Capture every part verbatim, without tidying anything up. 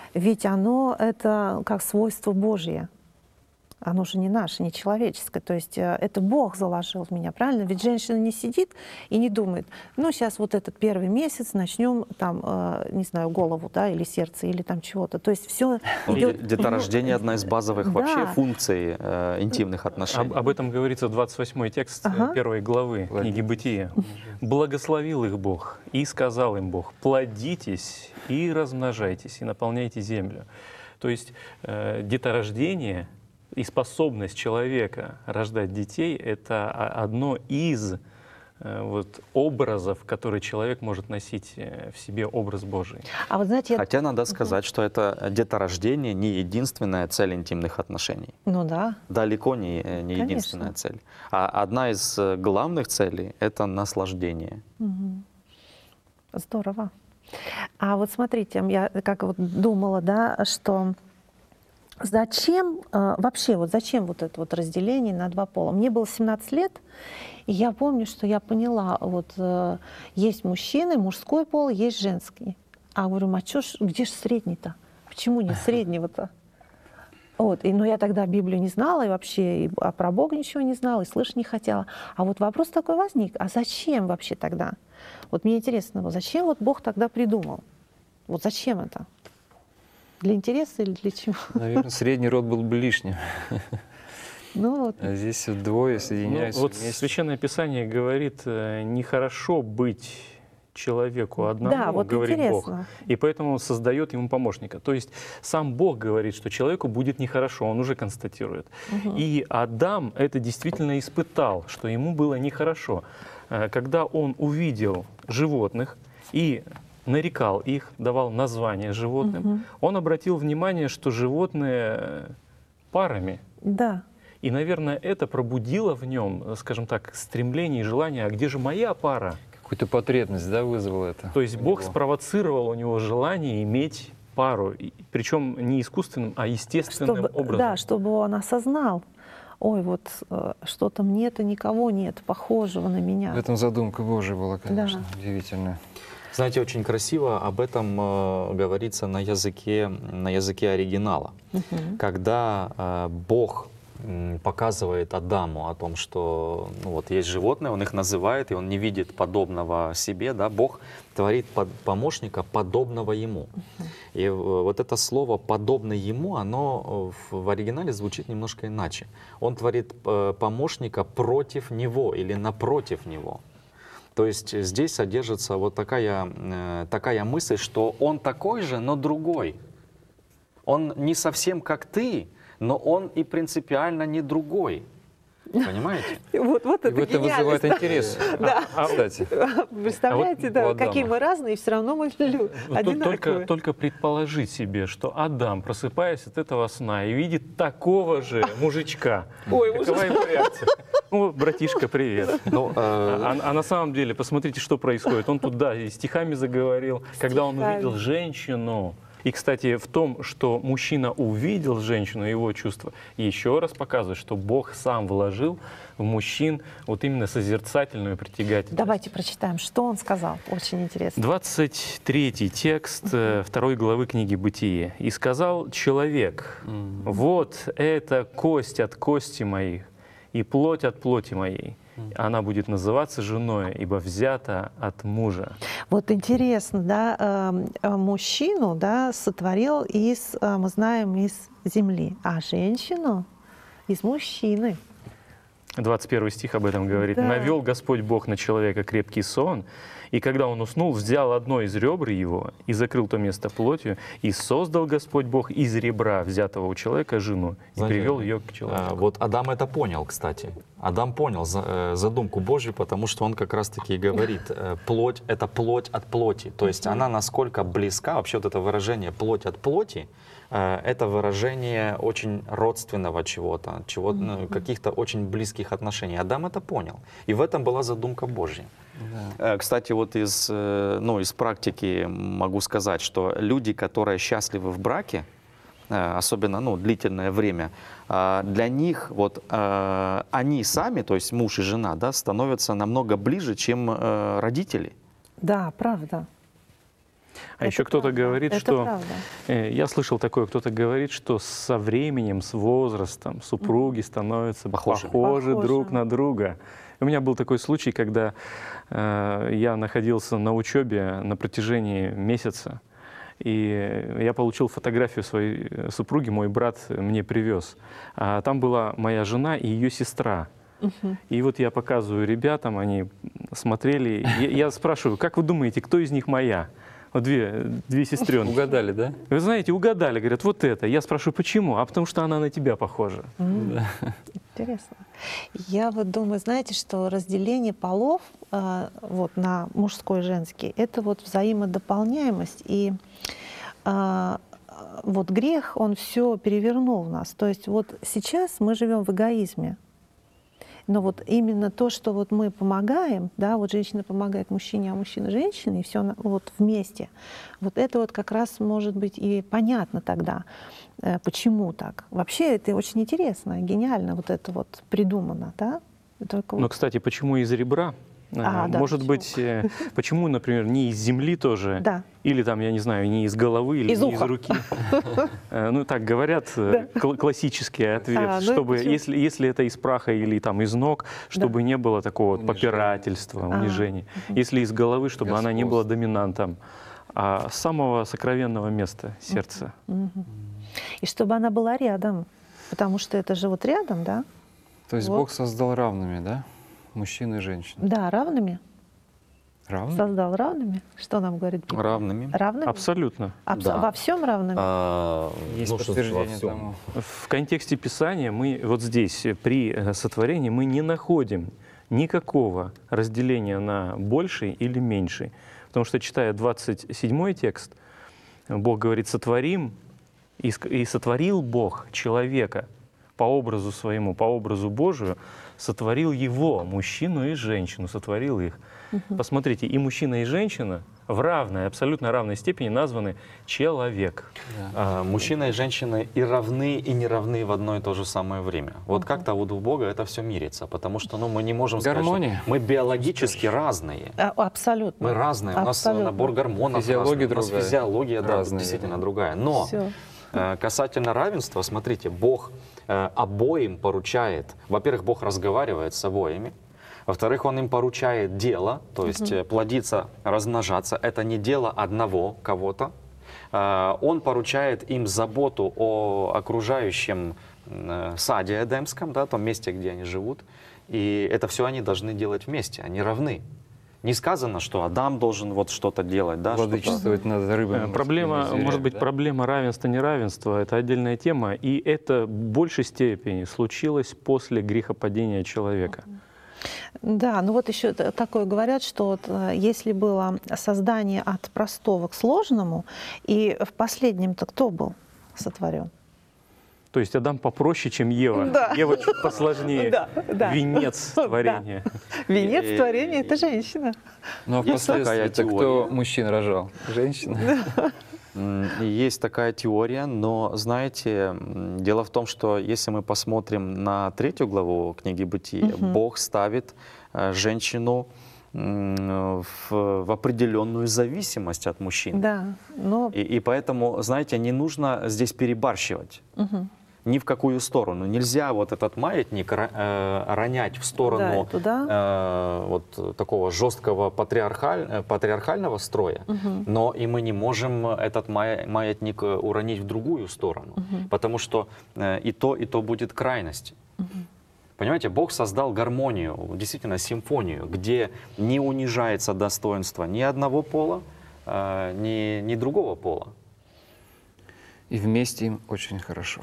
Ведь оно это как свойство Божье. Оно же не наше, не человеческое. То есть э, это Бог заложил в меня, правильно? Ведь женщина не сидит и не думает, ну, сейчас вот этот первый месяц начнем там, э, не знаю, голову, да, или сердце, или там чего-то. То есть все идет... Деторождение — одна из базовых Да. вообще функций э, интимных отношений. Об, об этом говорится в двадцать восьмой текст э, Ага. первой главы книги «Бытия». «Благословил их Бог, и сказал им Бог: плодитесь и размножайтесь, и наполняйте землю». То есть э, деторождение и способность человека рождать детей — это о- одно из э, вот, образов, который человек может носить э, в себе, образ Божий. А вот знаете, я... Хотя надо сказать, что это деторождение не единственная цель интимных отношений. ну да, Далеко не, э, не Конечно. единственная цель. А одна из э, главных целей — это наслаждение. здорово. А вот смотрите, я как вот думала, да, что зачем э, вообще, вот зачем вот это вот разделение на два пола? Мне было семнадцать лет, и я помню, что я поняла, вот э, есть мужчины, мужской пол, есть женский. А говорю, а чё ж, где же средний-то? Почему нет среднего-то? Вот, и, но я тогда Библию не знала, и вообще и, а про Бога ничего не знала, и слышать не хотела. А вот вопрос такой возник, а зачем вообще тогда? Вот мне интересно, вот зачем вот Бог тогда придумал? Вот зачем это? Для интереса или для чего? Наверное, средний род был бы лишним. Ну вот. А здесь вот двое Ну, соединяются вот вместе. Священное Писание говорит, э, нехорошо быть человеку одному, Да, вот говорит Бог, интересно. и поэтому он создает ему помощника. То есть сам Бог говорит, что человеку будет нехорошо, он уже констатирует. И Адам это действительно испытал, что ему было нехорошо. Э, Когда он увидел животных и нарекал их, давал названия животным, он обратил внимание, что животные э, парами. Да. И, наверное, это пробудило в нем, э, скажем так, стремление и желание, а где же моя пара? Какую-то потребность, да, вызвало это? То есть у Бог него? спровоцировал у него желание иметь пару, и- причем не искусственным, а естественным Чтобы, образом. да, чтобы он осознал, ой, вот э, что-то мне-то никого нет похожего на меня. В этом задумка Божия была, конечно, Да. удивительная. Знаете, очень красиво об этом э, говорится на языке, на языке оригинала. Когда э, Бог м, показывает Адаму о том, что ну, вот есть животные, он их называет, и он не видит подобного себе, да, Бог творит под- помощника, подобного ему. И э, вот это слово «подобный ему», оно э, в, в оригинале звучит немножко иначе. Он творит э, помощника против него или напротив него. То есть здесь содержится вот такая, э, такая мысль, что он такой же, но другой. Он не совсем как ты, но он и принципиально не другой. Понимаете? Вот, вот И это вызывает интерес, Да. кстати. Представляете, А вот да, у Адама. какие мы разные, и все равно мы лю- Вот тут только, одинаковые. только предположить себе, что Адам, просыпаясь от этого сна и видит такого же мужичка, Ой, какова его реакция? Ну, братишка, привет. Ну, э, А, а на самом деле, посмотрите, что происходит. Он тут, да, и стихами заговорил, когда он Стихами. увидел женщину. И, кстати, в том, что мужчина увидел женщину, его чувства, еще раз показывает, что Бог сам вложил в мужчин вот именно созерцательную притягательность. Давайте прочитаем, что он сказал. Очень интересно. двадцать третий текст э, второй главы книги «Бытие». «И сказал человек, вот это кость от кости моих и плоть от плоти моей. Она будет называться женой, ибо взята от мужа». Вот интересно, да, э, э, мужчину, да, сотворил из, э, мы знаем, из земли, а женщину из мужчины. двадцать первый стих об этом говорит. Да. «Навел Господь Бог на человека крепкий сон, и когда он уснул, взял одно из ребр его и закрыл то место плотью, и создал Господь Бог из ребра, взятого у человека, жену, и Знаете, привел ее к э, человеку». вот Адам это понял, кстати. Адам понял за- э, задумку Божью, потому что он как раз-таки и говорит, э, плоть — это плоть от плоти. То есть она насколько близка, вообще вот это выражение «плоть от плоти», э, это выражение очень родственного чего-то, чего, ну, каких-то очень близких отношений. Адам это понял. И в этом была задумка Божья. Э, Кстати, вот из, э, ну, из практики могу сказать, что люди, которые счастливы в браке, э, особенно ну, длительное время, э, для них вот, э, они сами, то есть муж и жена, да, становятся намного ближе, чем э, родители. Да, правда. А еще кто-то правда. говорит, Это что... правда. э, Я слышал такое, кто-то говорит, что со временем, с возрастом супруги становятся Похожи. похожи, Похожи. друг на друга. У меня был такой случай, когда э, я находился на учебе на протяжении месяца, и я получил фотографию своей супруги, мой брат мне привез. А там была моя жена и ее сестра. И вот я показываю ребятам, они смотрели. Я, я спрашиваю, как вы думаете, кто из них моя? Вот две, две сестренки. Угадали, да? Вы знаете, угадали, говорят, вот это. Я спрашиваю, почему? А потому что она на тебя похожа. Интересно. Я вот думаю, знаете, что разделение полов э, вот, на мужской и женский — это вот взаимодополняемость. И э, вот грех, он все перевернул в нас. То есть вот сейчас мы живем в эгоизме. Но вот именно то, что вот мы помогаем, да, вот женщина помогает мужчине, а мужчина женщине, и все вот вместе, вот это вот как раз может быть и понятно тогда, э, почему так. Вообще это очень интересно, гениально вот это вот придумано, да? Только Но, вот- кстати, почему из ребра? А, Э, да, Может почему? быть, э, почему, например, не из земли тоже? Да. Или там, я не знаю, не из головы, или Из не из уха. руки? Э, Ну, так говорят, э, кл- классический ответ, А, ну, чтобы, почему? если, если это из праха или там из ног, чтобы не было такого вот Унижения. попирательства, А, унижения. Если из головы, чтобы она не была Господство. доминантом, а с самого сокровенного места сердца. И чтобы она была рядом, потому что это же вот рядом, да? То есть Вот. Бог создал равными, да? Мужчин и женщин. Да, равными. Равными? Создал равными. Что нам говорит Библия? Равными. Равными? Абсолютно. Абс- Да. Во всем равными? А, Есть ну, что значит во подтверждение всем? тому. В контексте Писания мы вот здесь, э, при э, сотворении, мы не находим никакого разделения на больший или меньший. Потому что, читая двадцать седьмой текст, Бог говорит, сотворим, и ск- и сотворил Бог человека по образу своему, по образу Божию, сотворил его, мужчину и женщину, сотворил их. Посмотрите, и мужчина, и женщина в равной, абсолютно равной степени названы человек. А, Мужчина и женщина и равны, и не равны в одно и то же самое время. Вот как-то вот у Бога это все мирится, потому что ну, мы не можем сказать, Гармония. что мы биологически разные. А, абсолютно. Мы разные, у нас Абсолютно. набор гормонов Физиология разный, у нас другая. физиология да, Разная, действительно да. другая. Но Всё. э, касательно равенства, смотрите, Бог э, обоим поручает. Во-первых, Бог разговаривает с обоими. Во-вторых, Он им поручает дело, то есть э, плодиться, размножаться. Это не дело одного кого-то. Э, Он поручает им заботу о окружающем э, саде Эдемском, да, том месте, где они живут. И это все они должны делать вместе, они равны. Не сказано, что Адам должен вот что-то делать, да, что-то. Владычествовать над рыбами. Э, морскими, Проблема, зверями, может быть, да? проблема равенства-неравенства — это отдельная тема, и это в большей степени случилось после грехопадения человека. Да, ну вот еще т- такое говорят, что вот, э, если было создание от простого к сложному, и в последнем-то кто был сотворен? То есть Адам попроще, чем Ева. Да. Ева чуть посложнее. Да, да. Венец Да. творения. Венец И- творения — это женщина. Ну а Есть такая впоследствии-то кто теория. мужчин рожал? Женщина? М, и Есть такая теория, но знаете, м, дело в том, что если мы посмотрим на третью главу книги Бытия, Бог ставит э, женщину м, в, в определенную зависимость от мужчин. Да, но И, и поэтому, знаете, не нужно здесь перебарщивать. Ни в какую сторону. Нельзя вот этот маятник ра- э, ронять в сторону Да, туда. э, вот такого жесткого патриархаль- э, патриархального строя, но и мы не можем этот мая- маятник э, уронить в другую сторону, потому что э, и то, и то будет крайность. Понимаете, Бог создал гармонию, действительно симфонию, где не унижается достоинство ни одного пола, э, ни, ни другого пола. И вместе им очень хорошо.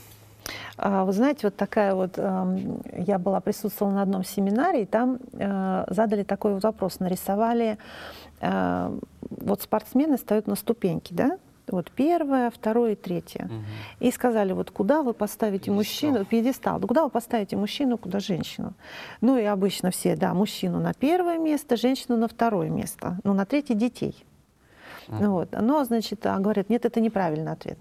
А, вы знаете, вот такая вот, эм, я была, присутствовала на одном семинаре, и там э, задали такой вот вопрос, нарисовали, э, вот спортсмены стоят на ступеньке, да, вот первое, второе и третье, и сказали, вот куда вы поставите мужчину, пьедестал, да, куда вы поставите мужчину, куда женщину. Ну и обычно все, да, мужчину на первое место, женщину на второе место, ну на третье детей. Ну, вот. Но, значит, а говорят, нет, это неправильный ответ.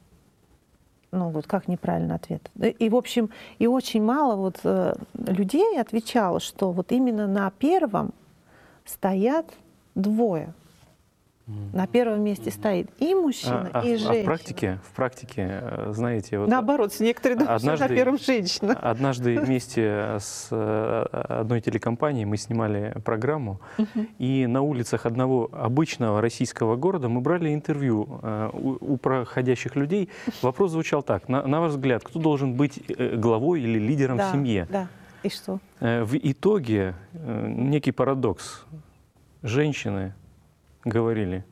Ну вот как неправильный ответ. И, и, в общем, и очень мало вот э, людей отвечало, что вот именно на первом стоят двое. На первом месте стоит и мужчина, А, а и в- а женщина. в практике, в практике, э, знаете, вот Наоборот, некоторые думают, что однажды- на первом женщина. однажды вместе с э, одной телекомпанией мы снимали программу, и на улицах одного обычного российского города мы брали интервью э, у, у проходящих людей. Вопрос звучал так: на, на ваш взгляд, кто должен быть э, главой или лидером Да, в семье? да. И что? Э, В итоге э, некий парадокс. Женщины говорили,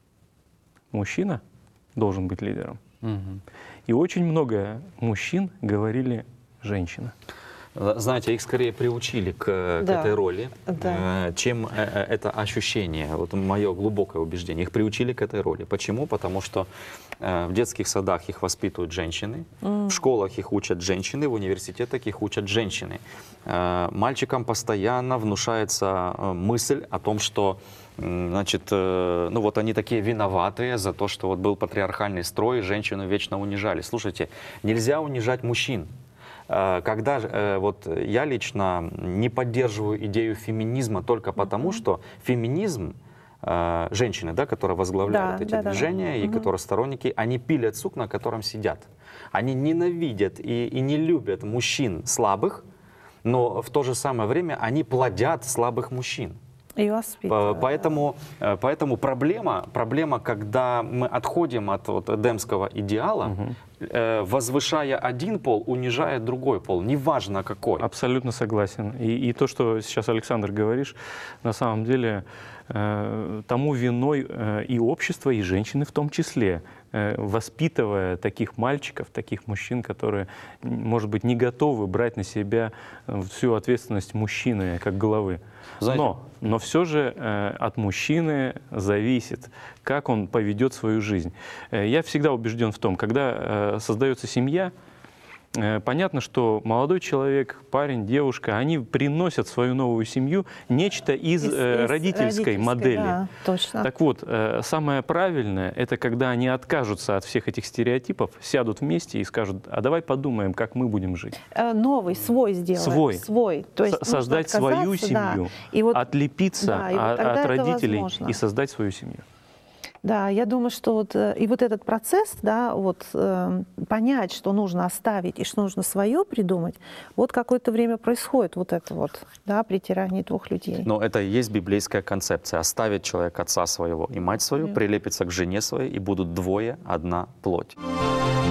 мужчина должен быть лидером. Мгм. И очень много мужчин говорили, женщина. Знаете, их скорее приучили к, к Да. этой роли, Да. э, чем э, э, это ощущение. Вот мое глубокое убеждение. Их приучили к этой роли. Почему? Потому что э, в детских садах их воспитывают женщины, в школах их учат женщины, в университетах их учат женщины. Э, Мальчикам постоянно внушается э, мысль о том, что м, значит, э, ну вот они такие виноватые за то, что вот был патриархальный строй, женщину вечно унижали. Слушайте, нельзя унижать мужчин. Э, Когда э, вот я лично не поддерживаю идею феминизма только потому, что феминизм, э, женщины, да, которые возглавляют Да, эти да, да, да. движения и Мгм. которые сторонники, они пилят сук, на котором сидят. Они ненавидят и, и не любят мужчин слабых, но в то же самое время они плодят слабых мужчин. И По- воспитывают. Поэтому, э, поэтому проблема, проблема, когда мы отходим от вот эдемского идеала, э, возвышая один пол, унижая другой пол, неважно какой. Абсолютно согласен. И, и то, что сейчас, Александр, говоришь, на самом деле э, тому виной э, и общество, и женщины в том числе, э, воспитывая таких мальчиков, таких мужчин, которые, м, может быть, не готовы брать на себя э, всю ответственность мужчины как главы. Знаете- Но, но все же э, от мужчины зависит, как он поведет свою жизнь. Э, я всегда убежден в том, когда э, создается семья, Э, понятно, что молодой человек, парень, девушка, они приносят в свою новую семью нечто из, Из- э, из родительской модели. Да, точно. Так вот, э, самое правильное — это когда они откажутся от всех этих стереотипов, сядут вместе и скажут: а давай подумаем, как мы будем жить. Э, Новый, свой сделать. Свой. Свой. То есть Со- нужно создать свою отказаться, да. семью, И вот, отлепиться да, и вот о- тогда от это родителей возможно. и создать свою семью. да, я думаю, что вот, э, и вот этот процесс, да, вот э, понять, что нужно оставить и что нужно свое придумать, вот какое-то время происходит вот это вот, да, притирание двух людей. Но это и есть библейская концепция. Оставить человек отца своего и мать свою, прилепится к жене своей, и будут двое, одна плоть.